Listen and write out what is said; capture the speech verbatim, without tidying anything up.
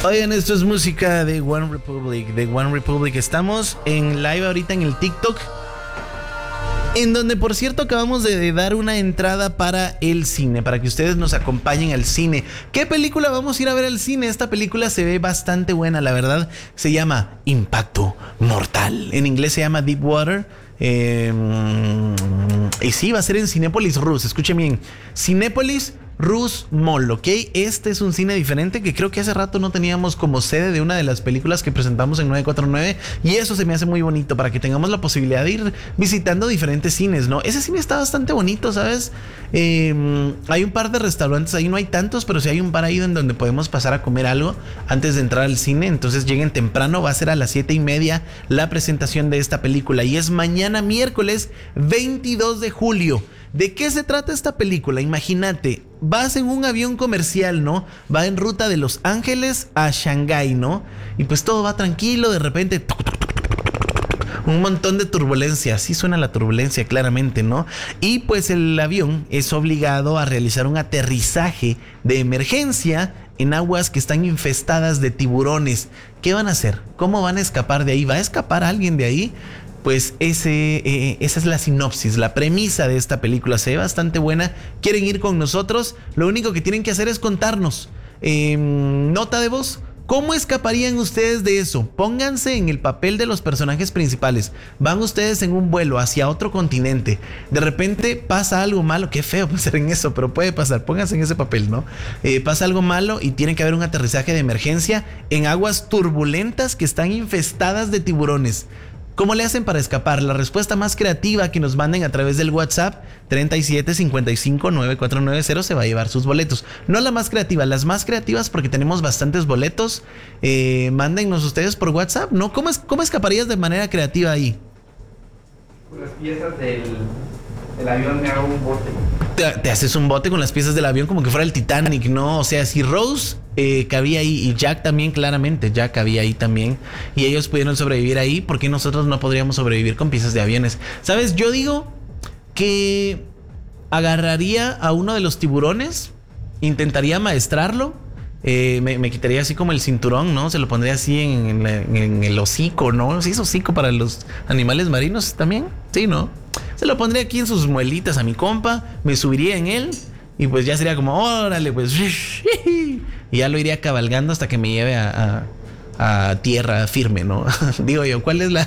Oigan, esto es música de One Republic, de One Republic. Estamos en live ahorita en el TikTok, en donde, por cierto, acabamos de dar una entrada para el cine, para que ustedes nos acompañen al cine. ¿Qué película vamos a ir a ver al cine? Esta película se ve bastante buena, la verdad. Se llama Impacto Mortal. En inglés se llama Deep Water. Eh, y sí, va a ser en Cinépolis Rus. Escuchen bien, Cinépolis Rus Mall, ¿ok? Este es un cine diferente que creo que hace rato no teníamos como sede de una de las películas que presentamos en nueve cuatro nueve, y eso se me hace muy bonito para que tengamos la posibilidad de ir visitando diferentes cines, ¿no? Ese cine está bastante bonito, ¿sabes? Eh, hay un par de restaurantes ahí, no hay tantos, pero sí hay un par ahí en donde podemos pasar a comer algo antes de entrar al cine. Entonces lleguen temprano, va a ser a las siete y media la presentación de esta película y es mañana miércoles veintidós de julio. ¿De qué se trata esta película? Imagínate, vas en un avión comercial, ¿no? Va en ruta de Los Ángeles a Shanghái, ¿no? Y pues todo va tranquilo, de repente un montón de turbulencia. Así suena la turbulencia, claramente, ¿no? Y pues el avión es obligado a realizar un aterrizaje de emergencia en aguas que están infestadas de tiburones. ¿Qué van a hacer? ¿Cómo van a escapar de ahí? ¿Va a escapar alguien de ahí? Pues ese, eh, esa es la sinopsis, la premisa de esta película. Se ve bastante buena. ¿Quieren ir con nosotros? Lo único que tienen que hacer es contarnos. Eh, nota de voz. ¿Cómo escaparían ustedes de eso? Pónganse en el papel de los personajes principales. Van ustedes en un vuelo hacia otro continente. De repente pasa algo malo. Qué feo pensar en eso, pero puede pasar. Pónganse en ese papel, ¿no? Eh, pasa algo malo y tiene que haber un aterrizaje de emergencia en aguas turbulentas que están infestadas de tiburones. ¿Cómo le hacen para escapar? La respuesta más creativa que nos manden a través del WhatsApp treinta y siete cincuenta y cinco noventa y cuatro noventa se va a llevar sus boletos. No la más creativa, las más creativas, porque tenemos bastantes boletos. Eh, mándennos ustedes por WhatsApp, ¿no? ¿Cómo, es, ¿Cómo escaparías de manera creativa ahí? Con las piezas del, del avión me hago un bote. Te, te haces un bote con las piezas del avión como que fuera el Titanic, ¿no? O sea, si Rose eh, cabía ahí y Jack también, claramente, Jack cabía ahí también, y ellos pudieron sobrevivir ahí, ¿por qué nosotros no podríamos sobrevivir con piezas de aviones? ¿Sabes? Yo digo que agarraría a uno de los tiburones, intentaría maestrarlo, eh, me, me quitaría así como el cinturón, ¿no? Se lo pondría así en, en, la, en el hocico, ¿no? ¿Sí es hocico para los animales marinos también? Sí, ¿no? Se lo pondría aquí en sus muelitas a mi compa, me subiría en él y pues ya sería como, órale, pues, y ya lo iría cabalgando hasta que me lleve a, a, a tierra firme, ¿no? Digo yo, ¿cuál es la,